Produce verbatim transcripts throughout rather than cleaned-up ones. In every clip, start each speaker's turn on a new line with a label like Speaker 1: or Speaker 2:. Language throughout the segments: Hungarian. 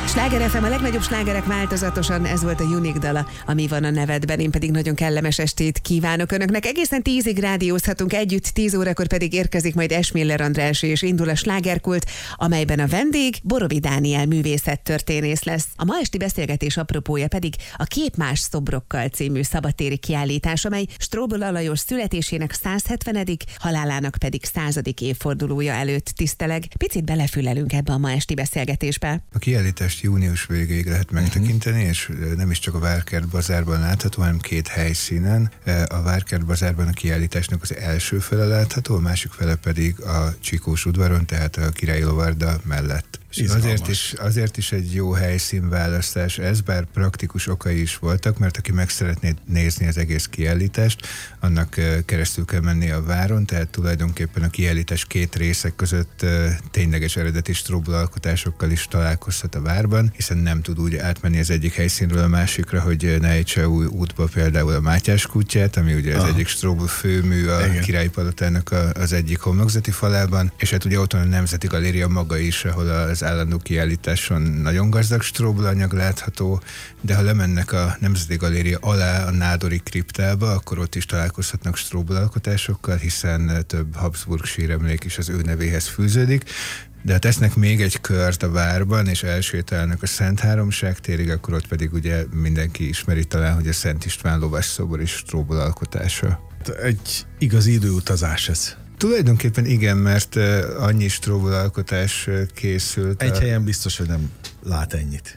Speaker 1: Sláger ef em, a legnagyobb slágerek változatosan, ez volt a Unique dala, ami van a nevedben. Én pedig nagyon kellemes estét kívánok önöknek. Egészen tízig rádiózhatunk együtt, tíz órakor pedig érkezik majd Esmiller András és indul a slágerkult, amelyben a vendég Borovi Dániel művészettörténész lesz. A ma esti beszélgetés apropója pedig a Kép más szobrokkal című szabadtéri kiállítás, amely Strobl Alajos születésének százhetvenedik, halálának pedig századik évfordulója előtt tiszteleg. Picit belefülelünk ebbe a ma esti beszélgetésbe.
Speaker 2: A kiállítást június végéig lehet megtekinteni, uh-huh. és nem is csak a Várkert Bazárban látható, hanem két helyszínen. A Várkert Bazárban a kiállításnak az első fele látható, a másik fele pedig a Csikós udvaron, tehát a Királyi Lovarda mellett. Azért is, azért is egy jó helyszínválasztás ez, bár praktikus okai is voltak, mert aki meg szeretné nézni az egész kiállítást, annak keresztül kell menni a váron, tehát tulajdonképpen a kiállítás két részek között tényleges eredeti Strobl alkotásokkal is találkozhat a várban, hiszen nem tud úgy átmenni az egyik helyszínről a másikra, hogy ne ejtse új útba például a Mátyás kutyát, ami ugye az ah. egyik Strobl főmű a Igen. Királyi Palotának a, az egyik homlokzati falában, és hát ugye ott van a Nemzeti Galéria maga is, ahol az állandó kiállításon nagyon gazdag Strobl anyag látható, de ha lemennek a Nemzeti Galéria alá a Nádori kriptába, akkor ott is találkozhatnak Strobl alkotásokkal, hiszen több Habsburg síremlék is az ő nevéhez fűződik. De ha tesznek még egy kört a várban, és elsétálnak a Szent Háromság térig, akkor ott pedig ugye mindenki ismeri talán, hogy a Szent István lovasszobor is Strobl alkotása.
Speaker 3: Egy igazi időutazás ez.
Speaker 2: Tulajdonképpen igen, mert uh, annyi Strobl alkotás uh, készült.
Speaker 3: Egy
Speaker 2: a...
Speaker 3: helyen biztos, hogy nem lát ennyit.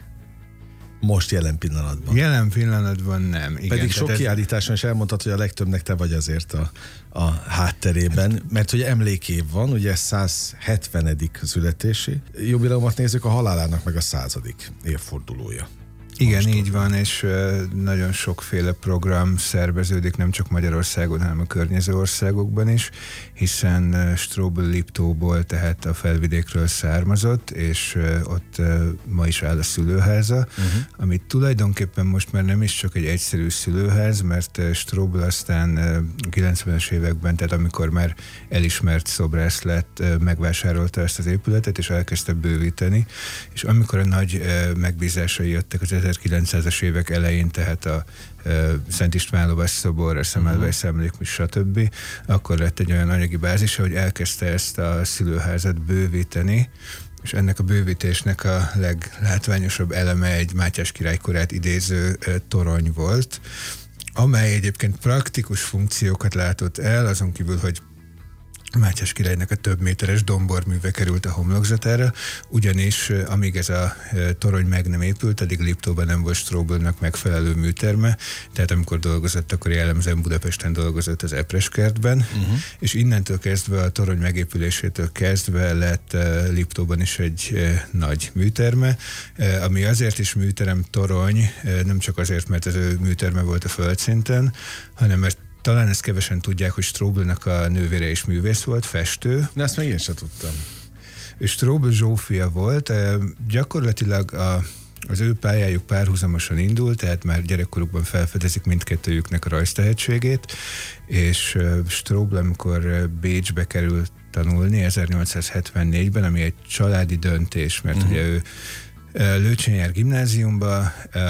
Speaker 3: Most jelen pillanatban.
Speaker 2: Jelen pillanatban nem. Igen,
Speaker 3: Pedig sok ez... kiállításon is elmondtad, hogy a legtöbbnek te vagy azért a, a hátterében, mert hogy emlékév van, ugye százhetvenedik születési jubileumot nézzük, a halálának meg a századik évfordulója.
Speaker 2: Igen, most így van, és nagyon sokféle program szerveződik, nem csak Magyarországon, hanem a környező országokban is, hiszen Strobl Liptóból, tehát a felvidékről származott, és ott ma is áll a szülőháza, uh-huh. amit tulajdonképpen most már nem is csak egy egyszerű szülőház, mert Strobl aztán a kilencvenes években, tehát amikor már elismert szobrász lett, megvásárolta ezt az épületet, és elkezdte bővíteni, és amikor a nagy megbízásai jöttek az ezerkilencszázas évek elején, tehát a uh, Szent István lovasszobor, a Semmelweis emlék, stb., akkor lett egy olyan anyagi bázisa, hogy elkezdte ezt a szülőházat bővíteni, és ennek a bővítésnek a leglátványosabb eleme egy Mátyás király korát idéző uh, torony volt, amely egyébként praktikus funkciókat látott el, azon kívül, hogy Mátyás királynak a több méteres domborműve került a homlokzatára, ugyanis amíg ez a torony meg nem épült, addig Liptóban nem volt Stroblnak megfelelő műterme, tehát amikor dolgozott, akkor jellemzően Budapesten dolgozott az Epreskertben, uh-huh. és innentől kezdve a torony megépülésétől kezdve lett Liptóban is egy nagy műterme, ami azért is műterem torony, nem csak azért, mert az ő műterme volt a földszinten, hanem mert talán ezt kevesen tudják, hogy Stroblnak a nővére is művész volt, festő.
Speaker 3: De ezt meg én sem tudtam.
Speaker 2: És Strobl Zsófia volt, gyakorlatilag a, az ő pályájuk párhuzamosan indult, tehát már gyerekkorukban felfedezik mindkettőjüknek a rajztehetségét, és Strobl, amikor Bécsbe került tanulni ezernyolcszázhetvennégyben, ami egy családi döntés, mert uh-huh. ugye ő Lőcsén jár gimnáziumba,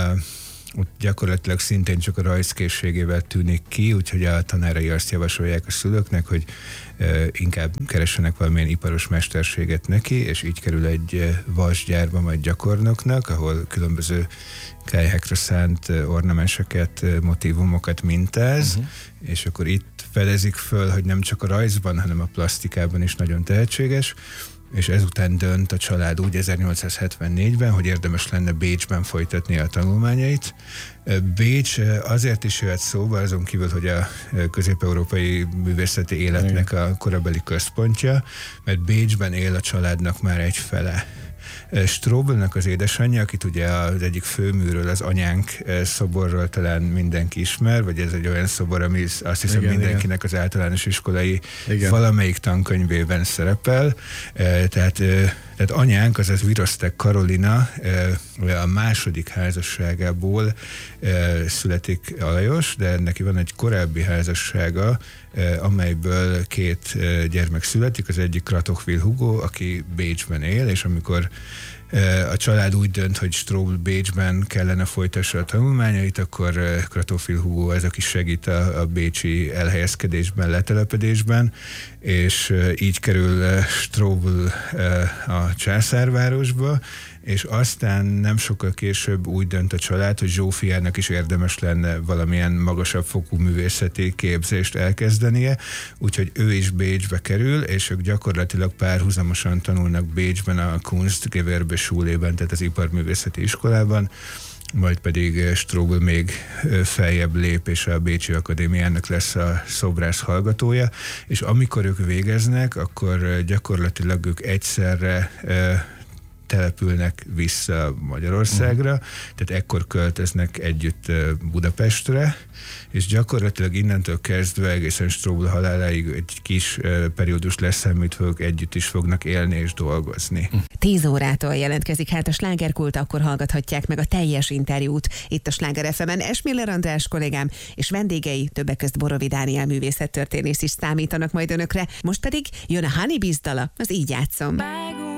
Speaker 2: ott gyakorlatilag szintén csak a rajzkészségével tűnik ki, úgyhogy a tanárai azt javasolják a szülőknek, hogy e, inkább keressenek valamilyen iparos mesterséget neki, és így kerül egy vasgyárba, majd gyakornoknak, ahol különböző kályhákra szánt ornamenseket, motívumokat mintáz, uh-huh. és akkor itt fedezik föl, hogy nem csak a rajzban, hanem a plasztikában is nagyon tehetséges, és ezután dönt a család úgy ezernyolcszázhetvennégyben, hogy érdemes lenne Bécsben folytatni a tanulmányait. Bécs azért is jöhet szóba, azon kívül, hogy a közép-európai művészeti életnek a korabeli központja, mert Bécsben él a családnak már egy fele. Stroblnak az édesanyja, akit ugye az egyik főműről, az Anyánk szoborról talán mindenki ismer, vagy ez egy olyan szobor, ami azt hiszem igen, mindenkinek igen. az általános iskolai igen. valamelyik tankönyvében szerepel. Tehát Tehát anyánk, azaz Viroztek Karolina a második házasságából születik Alajos, de neki van egy korábbi házassága, amelyből két gyermek születik, az egyik Kratochwil Hugo, aki Bécsben él, és amikor a család úgy dönt, hogy Strobl Bécsben kellene folytassa a tanulmányait, akkor Kratochwil Hugo ez, aki segít a, a bécsi elhelyezkedésben, letelepedésben, és így kerül Strobl a császárvárosba, és aztán nem sokkal később úgy dönt a család, hogy Zsófiának is érdemes lenne valamilyen magasabb fokú művészeti képzést elkezdenie, úgyhogy ő is Bécsbe kerül, és ők gyakorlatilag párhuzamosan tanulnak Bécsben a Kunstgewerbeschulében, tehát az iparművészeti iskolában, majd pedig Strobl még feljebb lép, és a Bécsi Akadémiának lesz a szobrász hallgatója, és amikor ők végeznek, akkor gyakorlatilag ők egyszerre települnek vissza Magyarországra, uh-huh. tehát ekkor költöznek együtt Budapestre, és gyakorlatilag innentől kezdve egészen Strobl haláláig egy kis periódus lesz, amit ők együtt is fognak élni és dolgozni.
Speaker 1: Tíz órától jelentkezik hát a Slágerkult, akkor hallgathatják meg a teljes interjút itt a Sláger ef emen. Esmiller András kollégám és vendégei, többek közt Borovi Dániel művészettörténész is számítanak majd önökre. Most pedig jön a Honey Bees dala, az így játszom.